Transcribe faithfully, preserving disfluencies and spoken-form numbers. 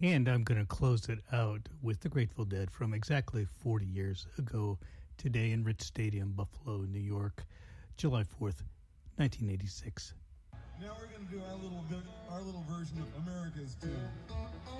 And I'm going to close it out with the Grateful Dead from exactly forty years ago today in Rich Stadium, Buffalo, New York, July fourth, nineteen eighty-six. Now we're going to do our little, our little version of America's tune.